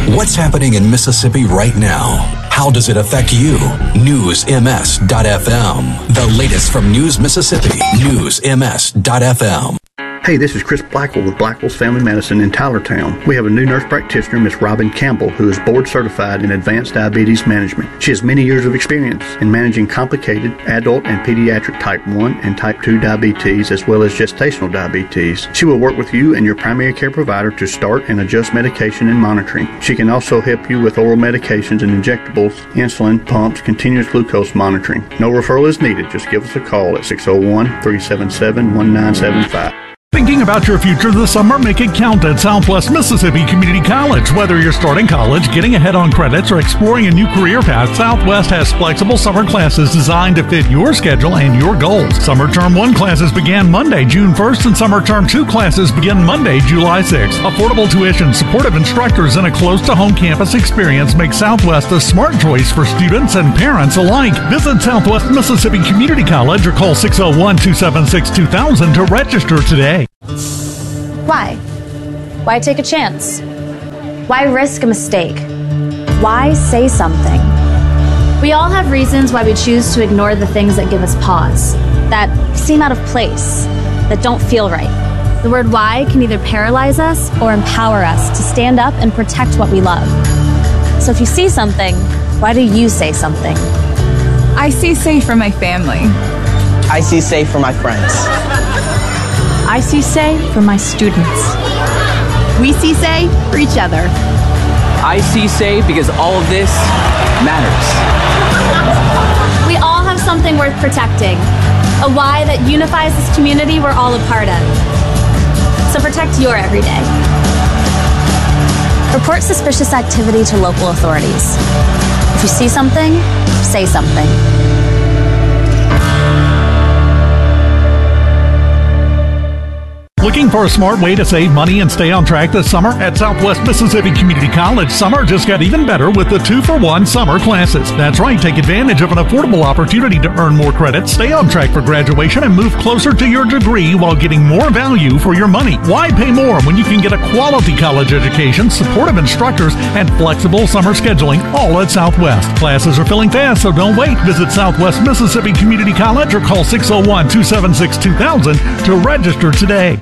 What's happening in Mississippi right now? How does it affect you? NewsMS.FM. The latest from News Mississippi. NewsMS.FM. Hey, this is Chris Blackwell with Blackwell's Family Medicine in Tylertown. We have a new nurse practitioner, Miss Robin Campbell, who is board certified in advanced diabetes management. She has many years of experience in managing complicated adult and pediatric type 1 and type 2 diabetes, as well as gestational diabetes. She will work with you and your primary care provider to start and adjust medication and monitoring. She can also help you with oral medications and injectables, insulin, pumps, continuous glucose monitoring. No referral is needed. Just give us a call at 601-377-1975. Thinking about your future this summer? Make it count at Southwest Mississippi Community College. Whether you're starting college, getting ahead on credits, or exploring a new career path, Southwest has flexible summer classes designed to fit your schedule and your goals. Summer Term 1 classes began Monday, June 1st, and Summer Term 2 classes begin Monday, July 6th. Affordable tuition, supportive instructors, and a close-to-home campus experience make Southwest a smart choice for students and parents alike. Visit Southwest Mississippi Community College or call 601-276-2000 to register today. Why? Why take a chance? Why risk a mistake? Why say something? We all have reasons why we choose to ignore the things that give us pause, that seem out of place, that don't feel right. The word why can either paralyze us or empower us to stand up and protect what we love. So if you see something, why do you say something? I see safe for my family. I see safe for my friends. I see say for my students. We see say for each other. I see say because all of this matters. We all have something worth protecting, a why that unifies this community we're all a part of. So protect your everyday. Report suspicious activity to local authorities. If you see something, say something. Looking for a smart way to save money and stay on track this summer? At Southwest Mississippi Community College, summer just got even better with the 2-for-1 summer classes. That's right, take advantage of an affordable opportunity to earn more credits, stay on track for graduation, and move closer to your degree while getting more value for your money. Why pay more when you can get a quality college education, supportive instructors, and flexible summer scheduling all at Southwest? Classes are filling fast, so don't wait. Visit Southwest Mississippi Community College or call 601-276-2000 to register today.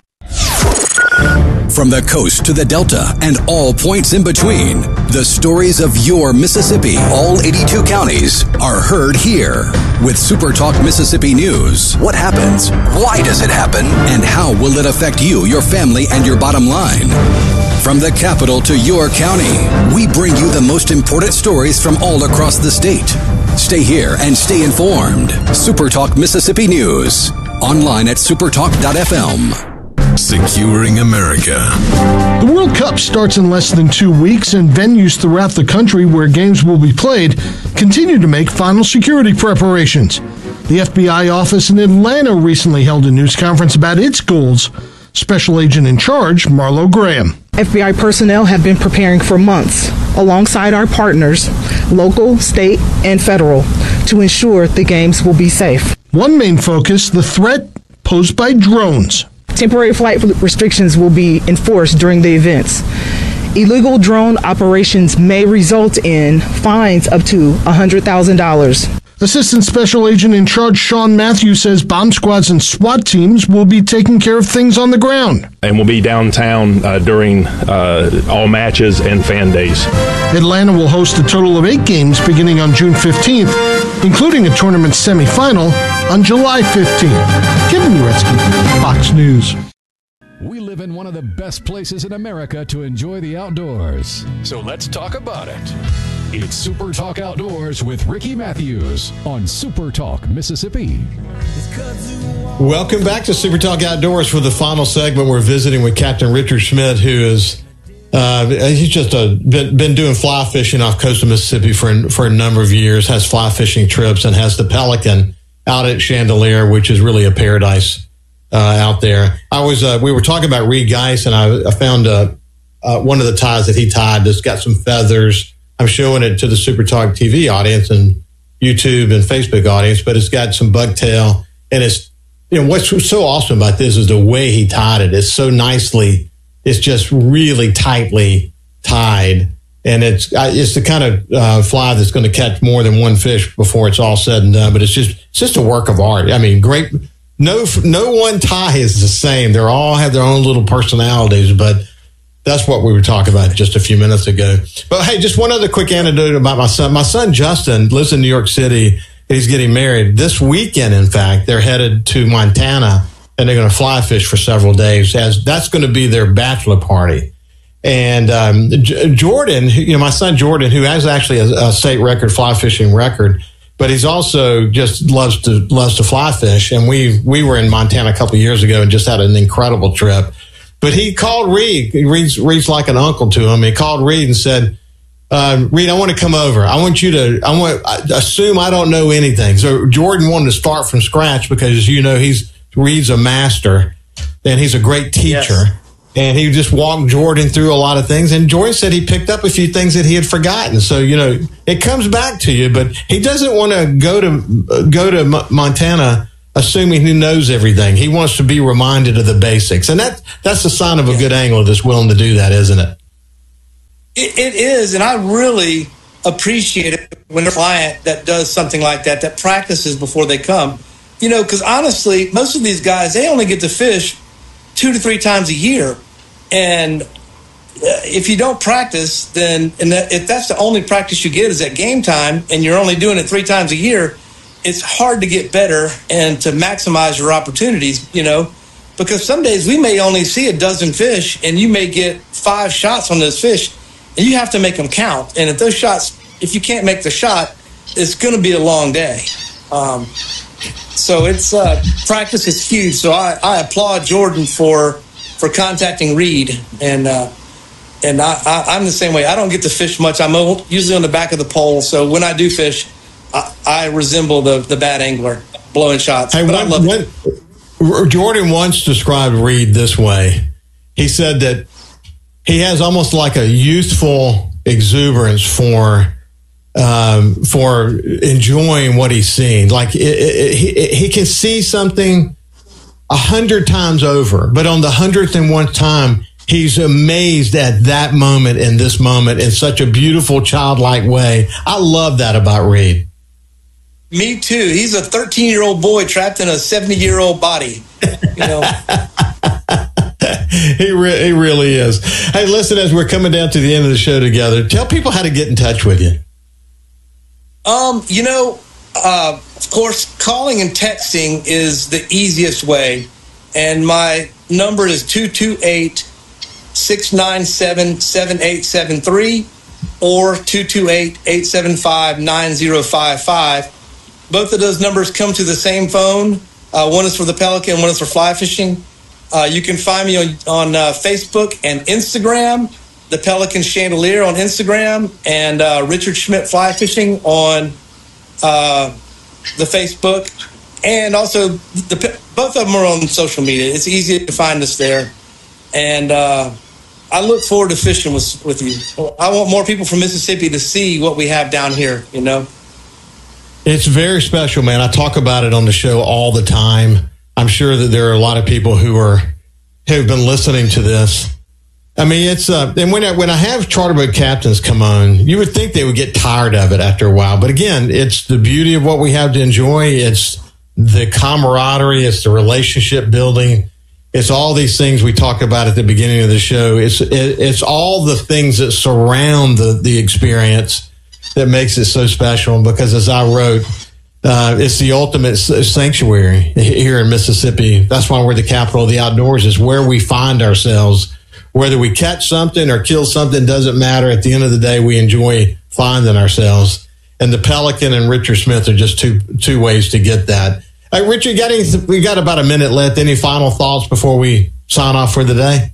From the coast to the Delta and all points in between, the stories of your Mississippi, all 82 counties, are heard here. With Super Talk Mississippi News, what happens? Why does it happen? And how will it affect you, your family, and your bottom line? From the capital to your county, we bring you the most important stories from all across the state. Stay here and stay informed. Super Talk Mississippi News. Online at supertalk.fm. Securing America. The World Cup starts in less than 2 weeks, and venues throughout the country where games will be played continue to make final security preparations. The FBI office in Atlanta recently held a news conference about its goals. Special Agent in Charge, Marlo Graham. FBI personnel have been preparing for months, alongside our partners, local, state, and federal, to ensure the games will be safe. One main focus, the threat posed by drones. Temporary flight restrictions will be enforced during the events. Illegal drone operations may result in fines up to $100,000. Assistant Special Agent in Charge Sean Matthews says bomb squads and SWAT teams will be taking care of things on the ground. And we'll be downtown during all matches and fan days. Atlanta will host a total of 8 games beginning on June 15th, including a tournament semifinal on July 15th. Kevin Uretsky, Fox News. We live in one of the best places in America to enjoy the outdoors. So let's talk about it. It's Super Talk Outdoors with Ricky Matthews on Super Talk Mississippi. Welcome back to Super Talk Outdoors for the final segment. We're visiting with Captain Richard Schmidt, who is he's just been doing fly fishing off coast of Mississippi for a number of years, has fly fishing trips, and has the Pelican out at Chandelier, which is really a paradise out there. We were talking about Reed Geis, and I found one of the ties that he tied that's got some feathers. I'm showing it to the Super Talk TV audience and YouTube and Facebook audience, but it's got some bucktail, and it's, what's so awesome about this is the way he tied it. It's so nicely, it's just really tightly tied. And it's the kind of fly that's going to catch more than one fish before it's all said and done. But it's just a work of art. I mean, great. No one tie is the same. They all have their own little personalities, but that's what we were talking about just a few minutes ago. But hey, just one other quick anecdote about my son. My son, Justin, lives in New York City. He's getting married this weekend. In fact, they're headed to Montana and they're going to fly fish for several days, as that's going to be their bachelor party. And Jordan, my son Jordan, who has actually a state record fly fishing record, but he's also just loves to fly fish. And we were in Montana a couple of years ago and just had an incredible trip. But he called Reed. Reed's like an uncle to him. He called Reed and said, Reed, I want to come over. I assume I don't know anything. So Jordan wanted to start from scratch because, Reed's a master and he's a great teacher. Yes. And he just walked Jordan through a lot of things. And Jordan said he picked up a few things that he had forgotten. So, it comes back to you, but he doesn't want to go to Montana assuming he knows everything. He wants to be reminded of the basics. And that's the sign of a good angler that's willing to do that, isn't it? It is. And I really appreciate it when a client that does something like that practices before they come. Because honestly, most of these guys, they only get to fish 2 to 3 times a year. And if you don't practice, then if that's the only practice you get is at game time and you're only doing it 3 times a year, it's hard to get better and to maximize your opportunities, because some days we may only see a dozen fish and you may get 5 shots on those fish and you have to make them count. And if you can't make the shot, it's going to be a long day. So it's practice is huge. So I applaud Jordan for contacting Reed, and I'm the same way. I don't get to fish much. I'm usually on the back of the pole. So when I do fish, I resemble the bad angler blowing shots. Hey, I love it. Jordan once described Reed this way. He said that he has almost like a youthful exuberance for enjoying what he's seeing. Like he can see something 100 times over, but on the 101st time, he's amazed at that moment in this moment in such a beautiful, childlike way. I love that about Reed. Me too. He's a 13-year-old boy trapped in a 70-year-old body. He really is. Hey, listen, as we're coming down to the end of the show together, tell people how to get in touch with you. Of course, calling and texting is the easiest way. And my number is 228-697-7873 or 228-875-9055. Both of those numbers come to the same phone. One is for the Pelican, one is for fly fishing. You can find me on Facebook and Instagram, the Pelican Chandelier on Instagram, and Richard Schmidt Fly Fishing on the Facebook. And also, both of them are on social media. It's easy to find us there. And I look forward to fishing with you. I want more people from Mississippi to see what we have down here, It's very special, man. I talk about it on the show all the time. I'm sure that there are a lot of people who have been listening to this. I mean, it's and when I have charter boat captains come on, you would think they would get tired of it after a while. But again, it's the beauty of what we have to enjoy. It's the camaraderie. It's the relationship building. It's all these things we talk about at the beginning of the show. It's all the things that surround the experience that makes it so special. Because as I wrote, it's the ultimate sanctuary here in Mississippi. That's why we're the capital of the outdoors. Is where we find ourselves. Whether we catch something or kill something doesn't matter. At the end of the day, we enjoy finding ourselves. And the Pelican and Richard Smith are just two ways to get that. Hey, Richard, we got about a minute left. Any final thoughts before we sign off for the day?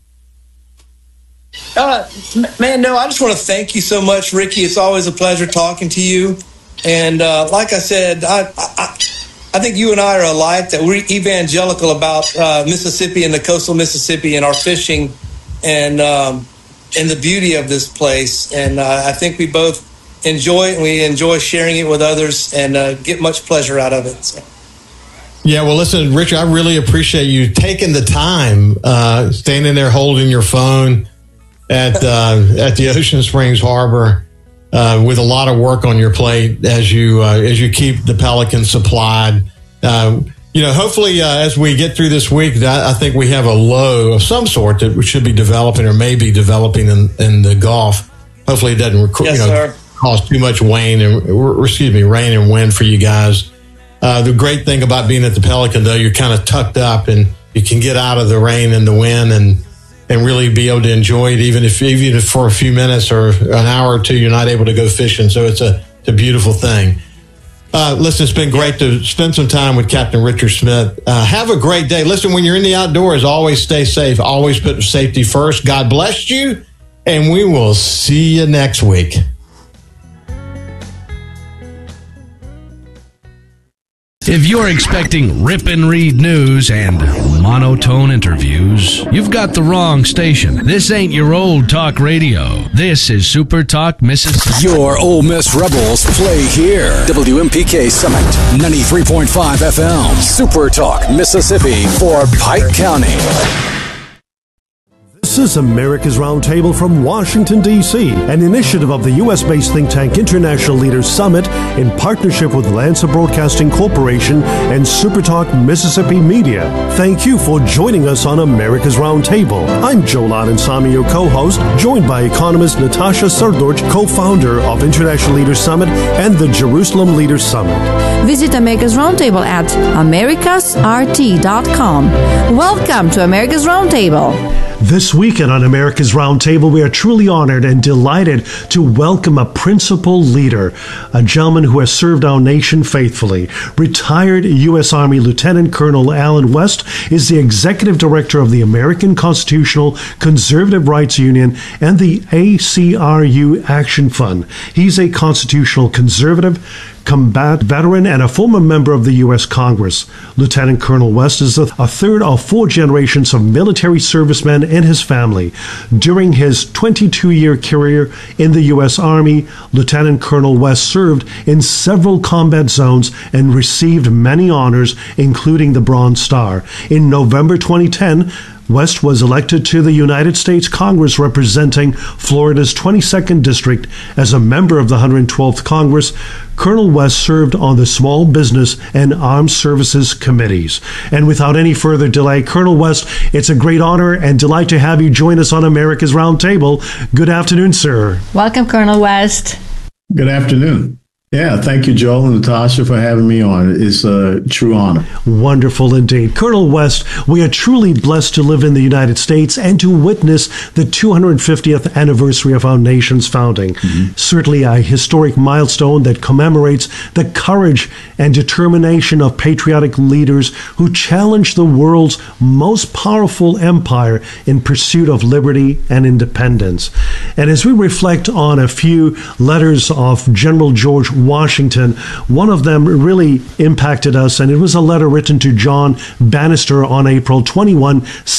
Man, no, I just want to thank you so much, Ricky. It's always a pleasure talking to you. And like I said, I think you and I are alike, that we're evangelical about Mississippi and the coastal Mississippi and our fishing and the beauty of this place. And I think we both enjoy it, and we enjoy sharing it with others and get much pleasure out of it. So. Yeah, well, listen, Richard, I really appreciate you taking the time, standing there holding your phone, at the Ocean Springs Harbor with a lot of work on your plate as you keep the Pelicans supplied. Hopefully as we get through this week, I think we have a low of some sort that we should be developing or may be developing in the Gulf. Hopefully it doesn't cause too much rain and wind for you guys. The great thing about being at the Pelican, though, you're kind of tucked up and you can get out of the rain and the wind and really be able to enjoy it, even if for a few minutes or an hour or two you're not able to go fishing. So it's a beautiful thing. Listen, it's been great to spend some time with Captain Richard Smith. Have a great day. Listen, when you're in the outdoors, always stay safe. Always put safety first. God bless you, and we will see you next week. If you're expecting rip and read news and monotone interviews, you've got the wrong station. This ain't your old talk radio. This is Super Talk Mississippi. Your Ole Miss Rebels play here. WMPK Summit, 93.5 FM. Super Talk Mississippi for Pike County. This is America's Roundtable from Washington, D.C., an initiative of the U.S.-based think tank International Leaders Summit in partnership with Lancer Broadcasting Corporation and SuperTalk Mississippi Media. Thank you for joining us on America's Roundtable. I'm Joel Adensami, your co-host, joined by economist Natasha Srdoc, co-founder of International Leaders Summit and the Jerusalem Leaders Summit. Visit America's Roundtable at americasrt.com. Welcome to America's Roundtable. This weekend on America's Roundtable, we are truly honored and delighted to welcome a principal leader, a gentleman who has served our nation faithfully. Retired U.S. Army Lieutenant Colonel Allen West is the executive director of the American Constitutional Conservative Rights Union and the ACRU Action Fund. He's a constitutional conservative, combat veteran, and a former member of the U.S. Congress. Lieutenant Colonel West is a third of four generations of military servicemen in his family. During his 22-year career in the U.S. Army, Lieutenant Colonel West served in several combat zones and received many honors, including the Bronze Star. In November 2010, West was elected to the United States Congress representing Florida's 22nd District. As a member of the 112th Congress, Colonel West served on the Small Business and Armed Services Committees. And without any further delay, Colonel West, it's a great honor and delight to have you join us on America's Roundtable. Good afternoon, sir. Welcome, Colonel West. Good afternoon. Yeah, thank you, Joel and Natasha, for having me on. It's a true honor. Wonderful indeed. Colonel West, we are truly blessed to live in the United States and to witness the 250th anniversary of our nation's founding. Mm-hmm. Certainly a historic milestone that commemorates the courage and determination of patriotic leaders who challenged the world's most powerful empire in pursuit of liberty and independence. And as we reflect on a few letters of General George Washington, one of them really impacted us, and it was a letter written to John Bannister on April 21,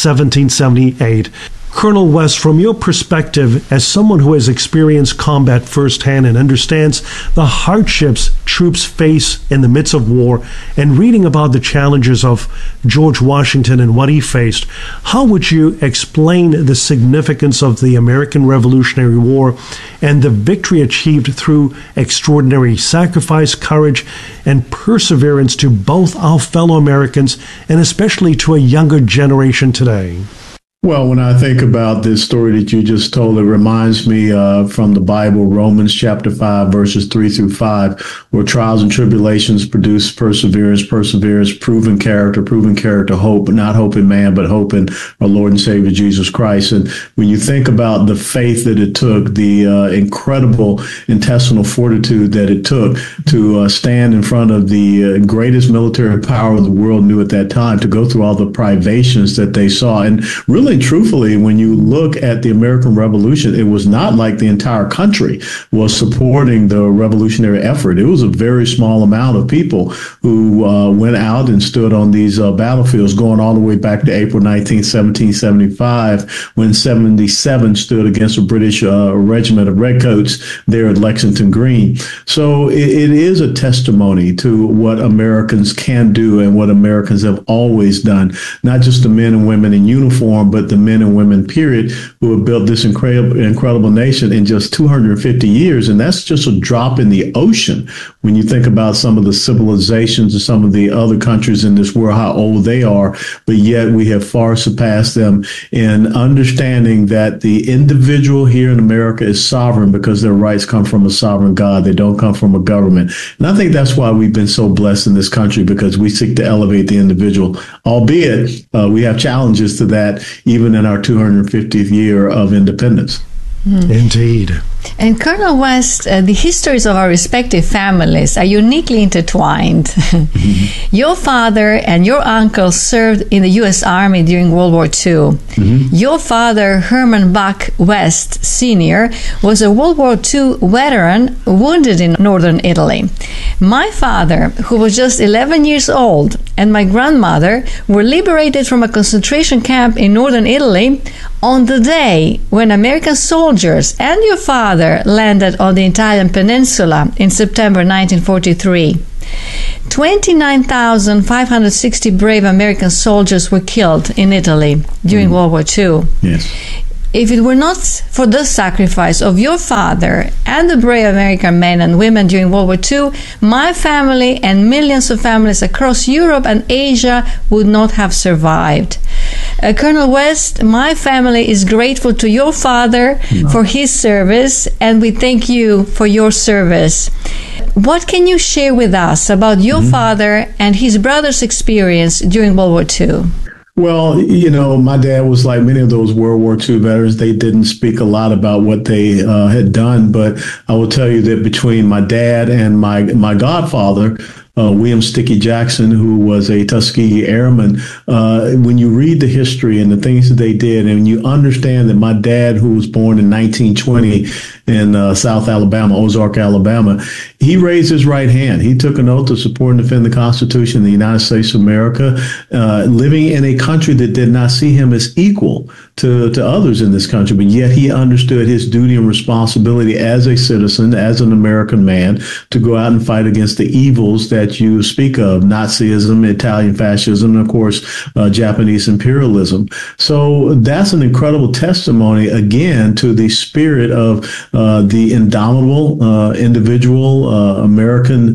1778. Colonel West, from your perspective, as someone who has experienced combat firsthand and understands the hardships troops face in the midst of war, and reading about the challenges of George Washington and what he faced, how would you explain the significance of the American Revolutionary War and the victory achieved through extraordinary sacrifice, courage, and perseverance to both our fellow Americans and especially to a younger generation today? Well, when I think about this story that you just told, it reminds me from the Bible, Romans chapter 5, verses 3 through 5, where trials and tribulations produce perseverance, proven character, hope, not hope in man, but hope in our Lord and Savior Jesus Christ. And when you think about the faith that it took, the incredible intestinal fortitude that it took to stand in front of the greatest military power the world knew at that time, to go through all the privations that they saw. And really, truthfully, when you look at the American Revolution, it was not like the entire country was supporting the revolutionary effort. It was a very small amount of people who went out and stood on these battlefields, going all the way back to April 19, 1775, when 77 stood against a British regiment of redcoats there at Lexington Green. So it is a testimony to what Americans can do and what Americans have always done, not just the men and women in uniform, but but the men and women, period, who have built this incredible nation in just 250 years. And that's just a drop in the ocean when you think about some of the civilizations of some of the other countries in this world, how old they are, but yet we have far surpassed them in understanding that the individual here in America is sovereign because their rights come from a sovereign God. They don't come from a government. And I think that's why we've been so blessed in this country, because we seek to elevate the individual, albeit we have challenges to that even in our 250th year of independence. Indeed. And Colonel West, the histories of our respective families are uniquely intertwined. Mm-hmm. Your father and your uncle served in the U.S. Army during World War II. Mm-hmm. Your father, Herman Buck West Sr., was a World War II veteran wounded in northern Italy. My father, who was just 11 years old, and my grandmother were liberated from a concentration camp in northern Italy on the day when American soldiers and your father landed on the Italian peninsula in September 1943. 29,560 brave American soldiers were killed in Italy during World War II. Yes. If it were not for the sacrifice of your father and the brave American men and women during World War II, my family and millions of families across Europe and Asia would not have survived. Colonel West, my family is grateful to your father for his service, and we thank you for your service. What can you share with us about your father and his brother's experience during World War II? Well, you know, my dad was like many of those World War II veterans. They didn't speak a lot about what they had done, but I will tell you that between my dad and my godfather, William Sticky Jackson, who was a Tuskegee Airman, when you read the history and the things that they did, and you understand that my dad, who was born in 1920 in South Alabama, Ozark, Alabama, he raised his right hand. He took an oath to support and defend the Constitution of the United States of America, living in a country that did not see him as equal to others in this country, but yet he understood his duty and responsibility as a citizen, as an American man, to go out and fight against the evils that you speak of, Nazism, Italian fascism, and of course, Japanese imperialism. So that's an incredible testimony, again, to the spirit of the indomitable individual American,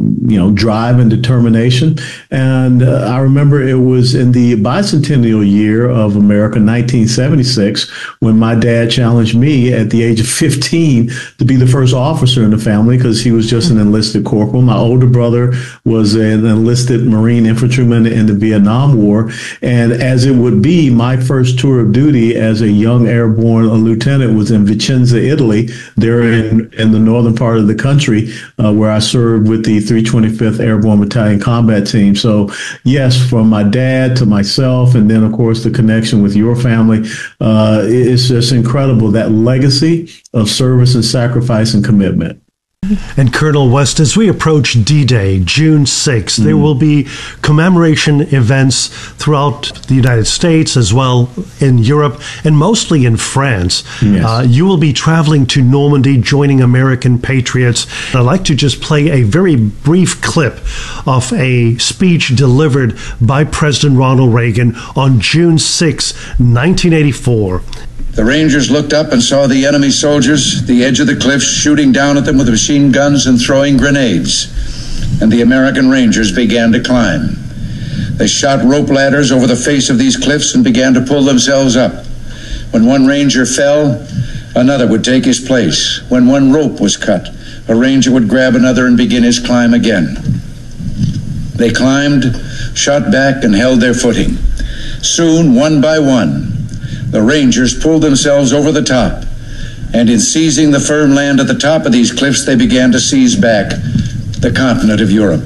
drive and determination. And I remember it was in the bicentennial year of America, 1976, when my dad challenged me at the age of 15 to be the first officer in the family, because he was just an enlisted corporal. My older brother was an enlisted Marine infantryman in the Vietnam War. And as it would be, my first tour of duty as a young airborne lieutenant was in Vicenza, Italy, there in the northern part of the country, where I served with the 325th Airborne Battalion Combat Team. So yes, from my dad to myself, and then of course the connection with your family, it's just incredible, that legacy of service and sacrifice and commitment. And Colonel West, as we approach D-Day, June 6th, there will be commemoration events throughout the United States, as well in Europe, and mostly in France. Yes. You will be traveling to Normandy, joining American patriots. I'd like to just play a very brief clip of a speech delivered by President Ronald Reagan on June 6, 1984. The Rangers looked up and saw the enemy soldiers at the edge of the cliffs shooting down at them with machine guns and throwing grenades. And the American Rangers began to climb. They shot rope ladders over the face of these cliffs and began to pull themselves up. When one Ranger fell, another would take his place. When one rope was cut, a Ranger would grab another and begin his climb again. They climbed, shot back, and held their footing. Soon, one by one, the Rangers pulled themselves over the top, and in seizing the firm land at the top of these cliffs, they began to seize back the continent of Europe.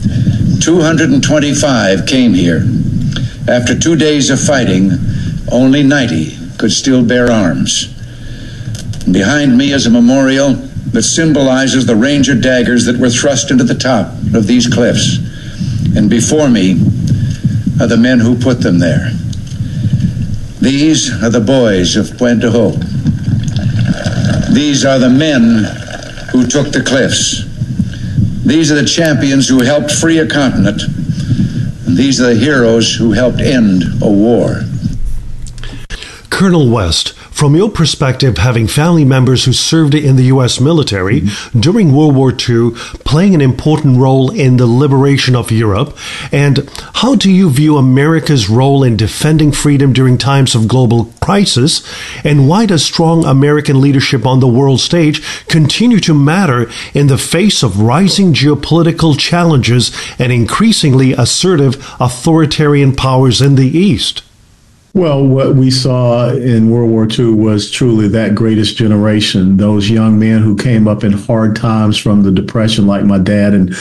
225 came here. After 2 days of fighting, only 90 could still bear arms. And behind me is a memorial that symbolizes the Ranger daggers that were thrust into the top of these cliffs. And before me are the men who put them there. These are the boys of Pointe du Hoc. These are the men who took the cliffs. These are the champions who helped free a continent. And these are the heroes who helped end a war. Colonel West, from your perspective, having family members who served in the U.S. military during World War II, playing an important role in the liberation of Europe, and how do you view America's role in defending freedom during times of global crisis, and why does strong American leadership on the world stage continue to matter in the face of rising geopolitical challenges and increasingly assertive authoritarian powers in the East? Well, what we saw in World War II was truly that greatest generation, those young men who came up in hard times from the Depression, like my dad and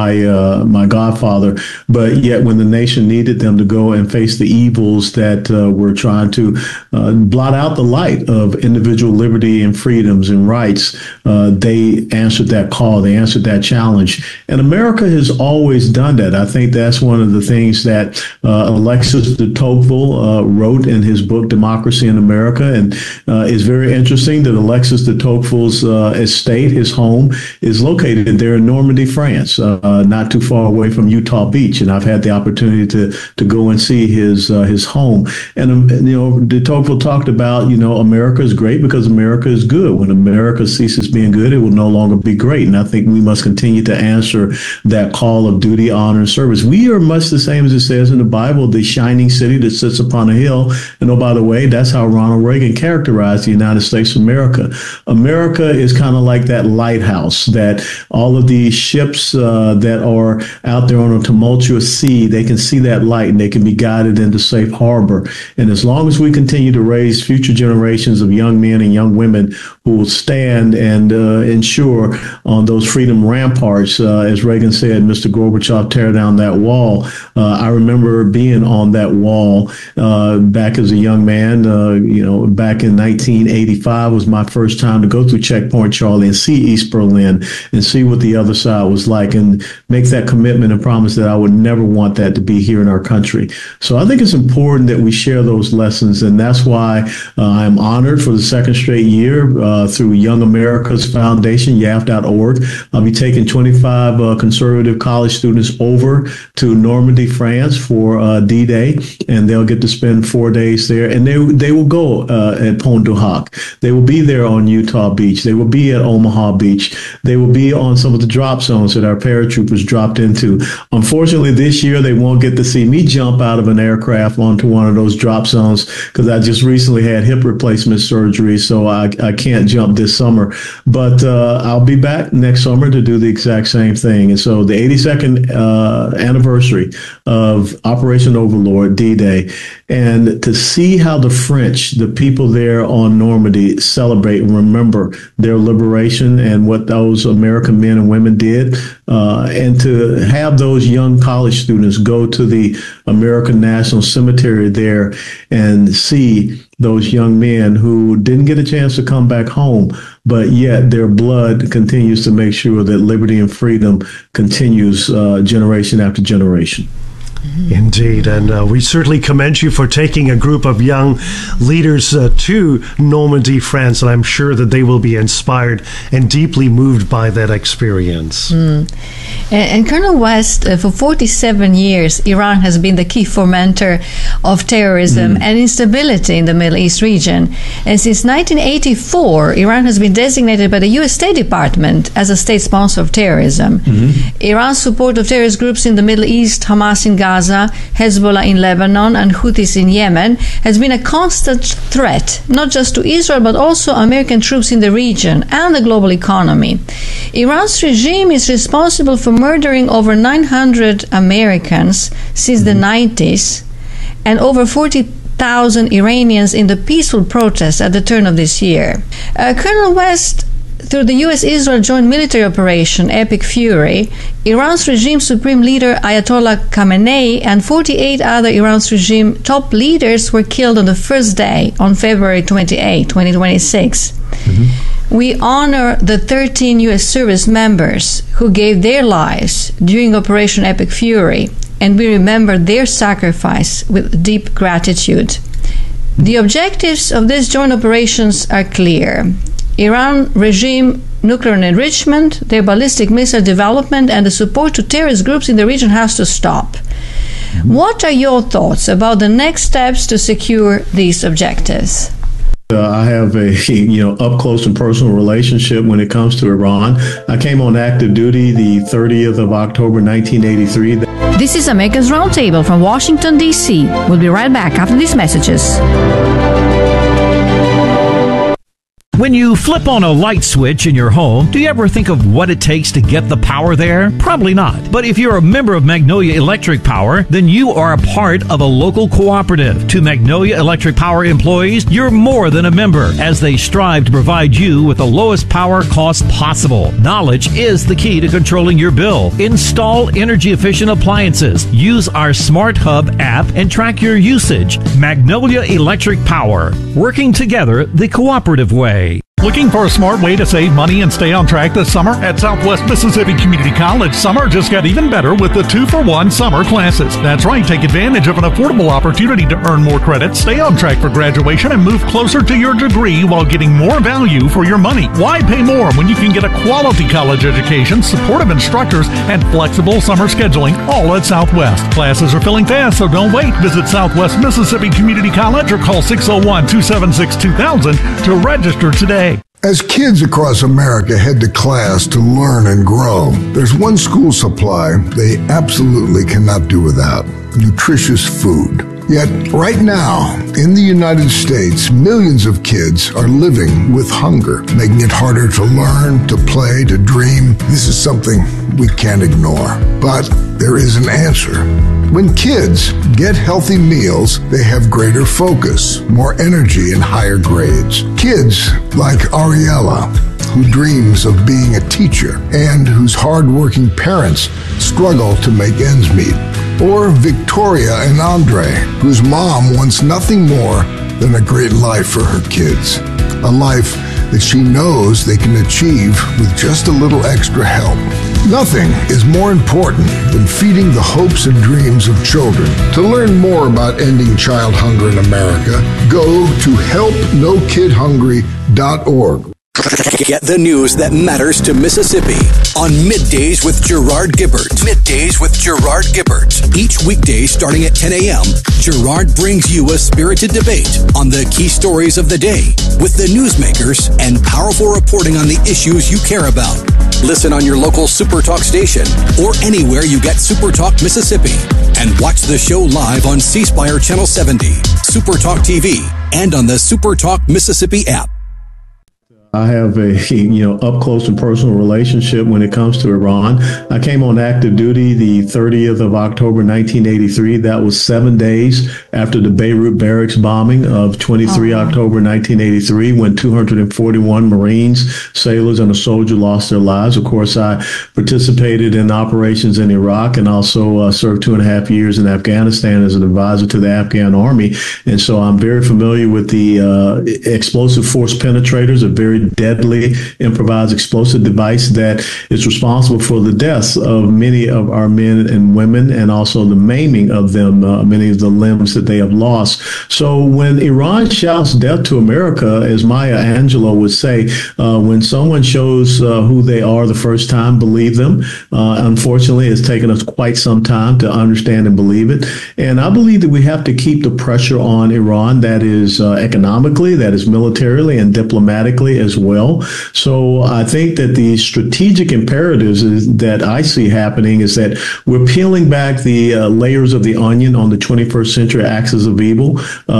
my godfather. But yet when the nation needed them to go and face the evils that were trying to blot out the light of individual liberty and freedoms and rights, they answered that call. They answered that challenge. And America has always done that. I think that's one of the things that Alexis de Tocqueville wrote in his book, Democracy in America. And it's very interesting that Alexis de Tocqueville's estate, his home, is located there in Normandy, France, not too far away from Utah Beach. And I've had the opportunity to go and see his home. And, de Tocqueville talked about, America is great because America is good. When America ceases being good, it will no longer be great. And I think we must continue to answer that call of duty, honor, and service. We are much the same as it says in the Bible, the shining city that sits upon a hill. And oh, by the way, that's how Ronald Reagan characterized the United States of America. America is kind of like that lighthouse that all of these ships that are out there on a tumultuous sea, they can see that light and they can be guided into safe harbor. And as long as we continue to raise future generations of young men and young women who will stand and ensure on those freedom ramparts, as Reagan said, Mr. Gorbachev, tear down that wall. I remember being on that wall back as a young man, back in 1985 was my first time to go through Checkpoint Charlie and see East Berlin and see what the other side was like and make that commitment and promise that I would never want that to be here in our country. So I think it's important that we share those lessons. And that's why I'm honored for the second straight year through Young America's Foundation, YAF.org. I'll be taking 25 conservative college students over to Normandy, France for D-Day, and they'll get to spend 4 days there, and they will go at Pont du Hoc. They will be there on Utah Beach. They will be at Omaha Beach. They will be on some of the drop zones that our paratroopers dropped into. Unfortunately, this year they won't get to see me jump out of an aircraft onto one of those drop zones because I just recently had hip replacement surgery, so I can't jump this summer. But I'll be back next summer to do the exact same thing. And so the 82nd anniversary of Operation Overlord, D-Day, and to see how the French, the people there on Normandy, celebrate and remember their liberation and what those American men and women did, and to have those young college students go to the American National Cemetery there and see those young men who didn't get a chance to come back home, but yet their blood continues to make sure that liberty and freedom continues generation after generation. Indeed, and we certainly commend you for taking a group of young leaders to Normandy, France, and I'm sure that they will be inspired and deeply moved by that experience. And Colonel West, for 47 years, Iran has been the key fomenter of terrorism and instability in the Middle East region. And since 1984, Iran has been designated by the U.S. State Department as a state sponsor of terrorism. Iran's support of terrorist groups in the Middle East, Hamas in Gaza, Hezbollah in Lebanon, and Houthis in Yemen, has been a constant threat, not just to Israel, but also American troops in the region and the global economy. Iran's regime is responsible for murdering over 900 Americans since the 90s, and over 40,000 Iranians in the peaceful protests at the turn of this year. Colonel West, through the U.S.-Israel joint military operation, Epic Fury, Iran's regime supreme leader Ayatollah Khamenei and 48 other Iran's regime top leaders were killed on the first day, on February 28, 2026. We honor the 13 U.S. service members who gave their lives during Operation Epic Fury, and we remember their sacrifice with deep gratitude. The objectives of these joint operations are clear. Iran regime nuclear enrichment, their ballistic missile development, and the support to terrorist groups in the region has to stop. What are your thoughts about the next steps to secure these objectives? I have a up close and personal relationship when it comes to Iran. I came on active duty the 30th of October 1983. This is America's Roundtable from Washington, D.C. We'll be right back after these messages. When you flip on a light switch in your home, do you ever think of what it takes to get the power there? Probably not. But if you're a member of Magnolia Electric Power, then you are a part of a local cooperative. To Magnolia Electric Power employees, you're more than a member, as they strive to provide you with the lowest power cost possible. Knowledge is the key to controlling your bill. Install energy-efficient appliances. Use our Smart Hub app and track your usage. Magnolia Electric Power. Working together the cooperative way. Looking for a smart way to save money and stay on track this summer? At Southwest Mississippi Community College, summer just got even better with the 2-for-1 summer classes. That's right, take advantage of an affordable opportunity to earn more credits, stay on track for graduation, and move closer to your degree while getting more value for your money. Why pay more when you can get a quality college education, supportive instructors, and flexible summer scheduling, all at Southwest? Classes are filling fast, so don't wait. Visit Southwest Mississippi Community College or call 601-276-2000 to register today. As kids across America head to class to learn and grow, there's one school supply they absolutely cannot do without: nutritious food. Yet, right now, in the United States, millions of kids are living with hunger, making it harder to learn, to play, to dream. This is something we can't ignore. But there is an answer. When kids get healthy meals, they have greater focus, more energy, and higher grades. Kids like Ariella, who dreams of being a teacher and whose hardworking parents struggle to make ends meet. Or Victoria and Andre, whose mom wants nothing more than a great life for her kids. A life that she knows they can achieve with just a little extra help. Nothing is more important than feeding the hopes and dreams of children. To learn more about ending child hunger in America, go to helpnokidhungry.org. Get the news that matters to Mississippi on Middays with Gerard Gibbert. Middays with Gerard Gibbert. Each weekday starting at 10 a.m., Gerard brings you a spirited debate on the key stories of the day with the newsmakers and powerful reporting on the issues you care about. Listen on your local Super Talk station or anywhere you get Super Talk Mississippi. And watch the show live on C Spire Channel 70, Super Talk TV, and on the Super Talk Mississippi app. I have a up close and personal relationship when it comes to Iran. I came on active duty the 30th of October 1983. That was 7 days after the Beirut barracks bombing of 23 October 1983, when 241 Marines, sailors, and a soldier lost their lives. Of course, I participated in operations in Iraq and also served 2.5 years in Afghanistan as an advisor to the Afghan army. And so I'm very familiar with the explosive force penetrators, a very deadly improvised explosive device that is responsible for the deaths of many of our men and women, and also the maiming of them, many of the limbs that they have lost. So when Iran shouts death to America, as Maya Angelou would say, when someone shows who they are the first time, believe them. Unfortunately, it's taken us quite some time to understand and believe it. And I believe that we have to keep the pressure on Iran, that is economically, that is militarily, and diplomatically as well. So I think that the strategic imperatives that I see happening is that we're peeling back the layers of the onion on the 21st century axis of evil.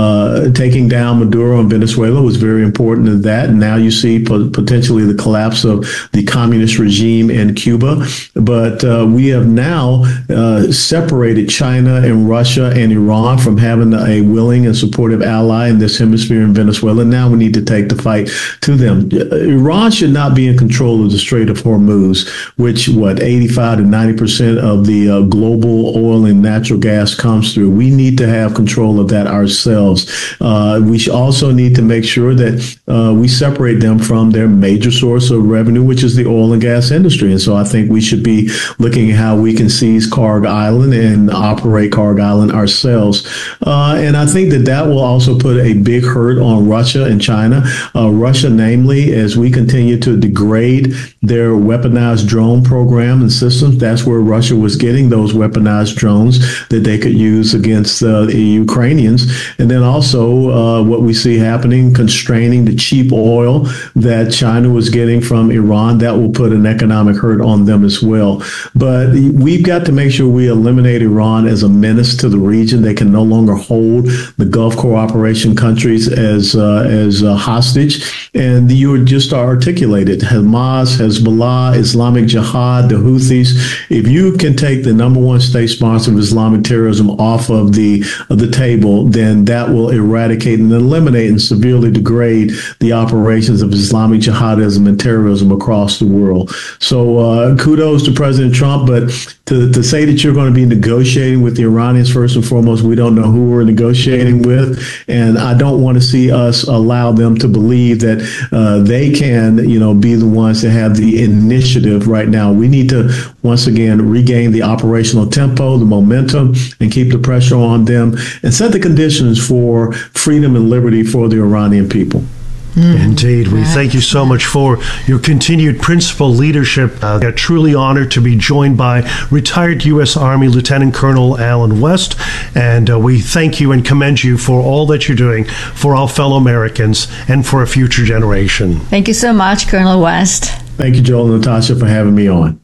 Taking down Maduro in Venezuela was very important in that. And now you see potentially the collapse of the communist regime in Cuba. But we have now separated China and Russia and Iran from having a willing and supportive ally in this hemisphere in Venezuela. Now we need to take the fight to them. Iran should not be in control of the Strait of Hormuz, which 85 to 90% of the global oil and natural gas comes through. We need to have control of that ourselves. We also need to make sure that we separate them from their major source of revenue, which is the oil and gas industry. And so I think we should be looking at how we can seize Karg Island and operate Karg Island ourselves. And I think that will also put a big hurt on Russia and China. Russia, namely, severely as we continue to degrade their weaponized drone program and systems. That's where Russia was getting those weaponized drones that they could use against the Ukrainians. And then also what we see happening, constraining the cheap oil that China was getting from Iran. That will put an economic hurt on them as well. But we've got to make sure we eliminate Iran as a menace to the region. They can no longer hold the Gulf Cooperation countries as hostage. And you just articulated Hamas, Hezbollah, Islamic Jihad, the Houthis. If you can take the number one state sponsor of Islamic terrorism off of the table, then that will eradicate and eliminate and severely degrade the operations of Islamic jihadism and terrorism across the world. So kudos to President Trump, but to say that you're going to be negotiating with the Iranians, first and foremost, we don't know who we're negotiating with. And I don't want to see us allow them to believe that they can, be the ones that have the initiative right now. We need to, once again, regain the operational tempo, the momentum, and keep the pressure on them and set the conditions for freedom and liberty for the Iranian people. Indeed. We thank you so much for your continued principal leadership. We are truly honored to be joined by retired U.S. Army Lieutenant Colonel Allen West. And we thank you and commend you for all that you're doing for our fellow Americans and for a future generation. Thank you so much, Colonel West. Thank you, Joel and Natasha, for having me on.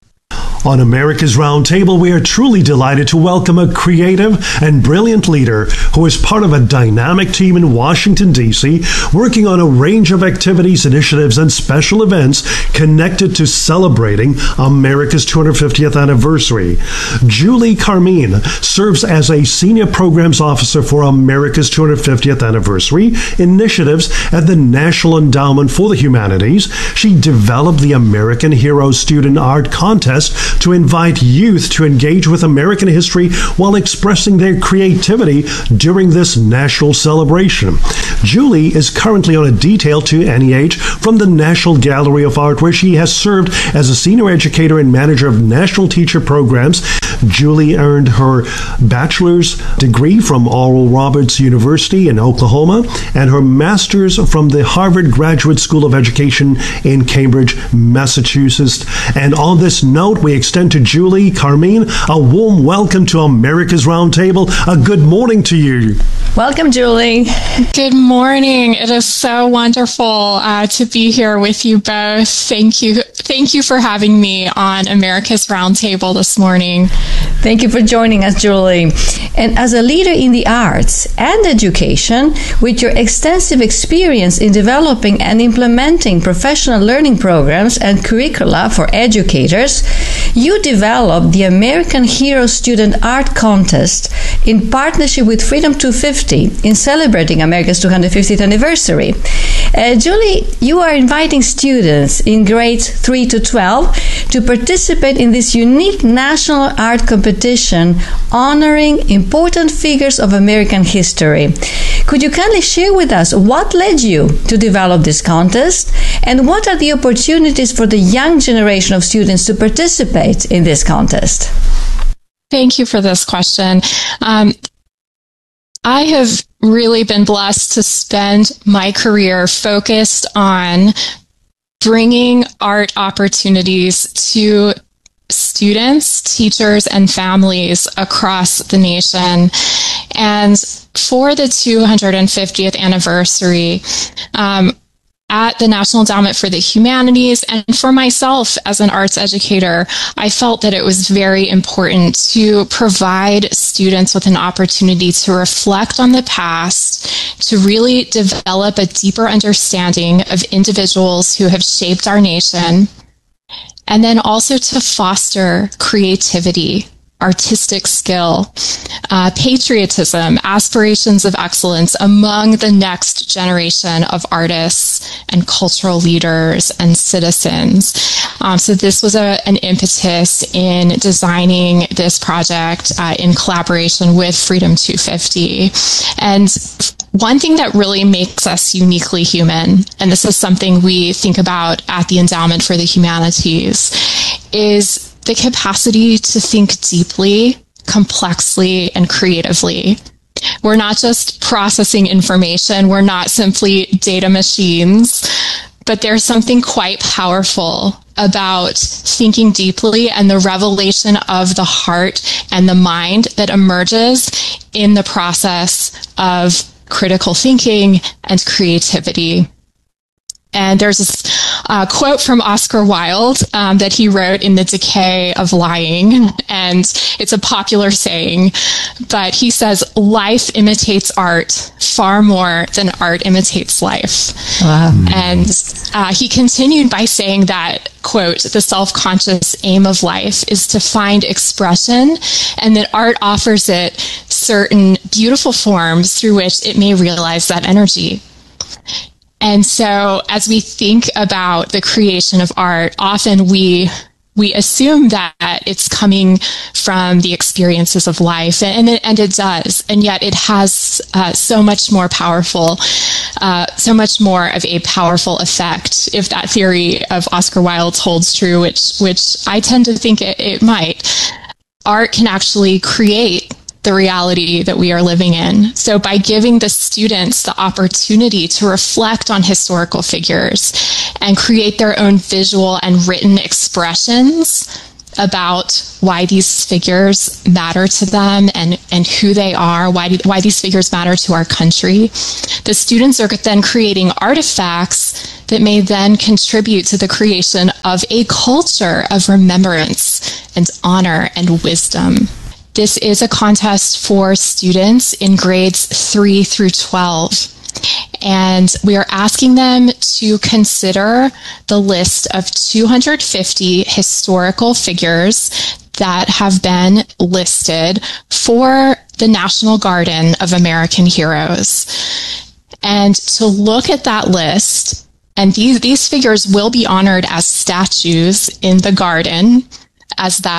On America's Roundtable, we are truly delighted to welcome a creative and brilliant leader who is part of a dynamic team in Washington, D.C., working on a range of activities, initiatives, and special events connected to celebrating America's 250th anniversary. Julie Carmine serves as a Senior Programs Officer for America's 250th Anniversary Initiatives at the National Endowment for the Humanities. She developed the American Heroes Student Art Contest to invite youth to engage with American history while expressing their creativity during this national celebration. Julie is currently on a detail to NEH from the National Gallery of Art, where she has served as a senior educator and manager of national teacher programs. Julie earned her bachelor's degree from Oral Roberts University in Oklahoma and her master's from the Harvard Graduate School of Education in Cambridge, Massachusetts. And on this note, we extend to Julie Carmine a warm welcome to America's Roundtable. A good morning to you. Welcome, Julie. Good morning. It is so wonderful to be here with you both. Thank you. Thank you for having me on America's Roundtable this morning. Thank you for joining us, Julie. And as a leader in the arts and education, with your extensive experience in developing and implementing professional learning programs and curricula for educators, you developed the American Hero Student Art Contest in partnership with Freedom 250 in celebrating America's 250th anniversary. Julie, you are inviting students in grades 3 to 12 to participate in this unique national art competition honoring important figures of American history. Could you kindly share with us what led you to develop this contest and what are the opportunities for the young generation of students to participate in this contest? Thank you for this question. I have really been blessed to spend my career focused on bringing art opportunities to students, teachers, and families across the nation. And for the 250th anniversary, at the National Endowment for the Humanities, and for myself as an arts educator, I felt that it was very important to provide students with an opportunity to reflect on the past, to really develop a deeper understanding of individuals who have shaped our nation, and then also to foster creativity, artistic skill, patriotism, aspirations of excellence among the next generation of artists and cultural leaders and citizens. So this was an impetus in designing this project in collaboration with Freedom 250. And one thing that really makes us uniquely human, and this is something we think about at the Endowment for the Humanities, is the capacity to think deeply, complexly, and creatively. We're not just processing information. We're not simply data machines, But there's something quite powerful about thinking deeply and the revelation of the heart and the mind that emerges in the process of critical thinking and creativity. And there's this quote from Oscar Wilde that he wrote in The Decay of Lying, and it's a popular saying, but he says, life imitates art far more than art imitates life. Wow. And he continued by saying that, quote, the self-conscious aim of life is to find expression, and that art offers it certain beautiful forms through which it may realize that energy. And so as we think about the creation of art, often we assume that it's coming from the experiences of life, and it does, and yet it has so much more of a powerful effect, if that theory of Oscar Wilde's holds true, which I tend to think it might. Art can actually create the reality that we are living in. So by giving the students the opportunity to reflect on historical figures and create their own visual and written expressions about why these figures matter to them and who they are, why these figures matter to our country, the students are then creating artifacts that may then contribute to the creation of a culture of remembrance and honor and wisdom. This is a contest for students in grades 3 through 12. And we are asking them to consider the list of 250 historical figures that have been listed for the National Garden of American Heroes. And to look at that list, and these figures will be honored as statues in the garden, as that